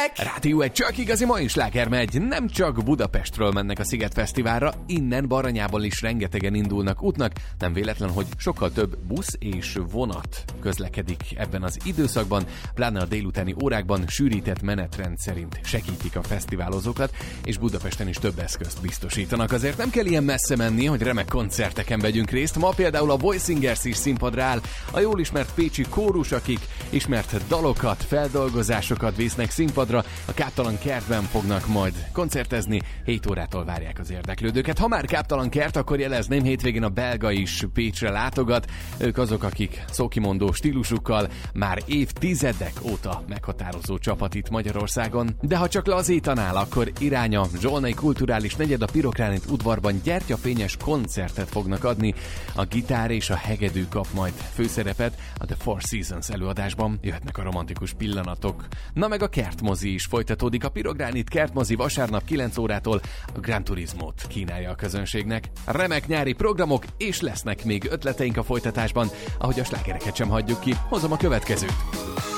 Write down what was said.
Rádió egy csak igazi mai sláger megy. Nem csak Budapestről mennek a Sziget Fesztiválra, innen Baranyából is rengetegen indulnak útnak. Nem véletlen, hogy sokkal több busz és vonat közlekedik ebben az időszakban, pláne a délutáni órákban sűrített menetrend szerint segítik a fesztiválozókat, és Budapesten is több eszközt biztosítanak. Azért nem kell ilyen messze menni, hogy remek koncerteken vegyünk részt. Ma például a Voicingers is színpadra áll, a jól ismert pécsi kórus, akik ismert dalokat, feldolgozásokat visznek színpadra, a Káptalan Kertben fognak majd koncertezni, 7 órától várják az érdeklődőket. Ha már Káptalan Kert, akkor jelezném, hétvégén a Belga is Pécsre látogat. Ők azok, akik szókimondó stílusukkal már évtizedek óta meghatározó csapat itt Magyarországon. De ha csak lazítanál, akkor irány a Zsolnai Kulturális Negyed, a Pirokránit udvarban gyertyafényes koncertet fognak adni. A gitár és a hegedű kap majd főszerepet a The Four Seasons előadásban. Jöhetnek a romantikus pillanatok. Na meg a kertmozi is folytatódik. A Pirogránit kertmozi vasárnap 9 órától a Gran Turismót kínálja a közönségnek. Remek nyári programok, és lesznek még ötleteink a folytatásban, ahogy a slágereket sem hagyjuk ki. Hozom a következőt.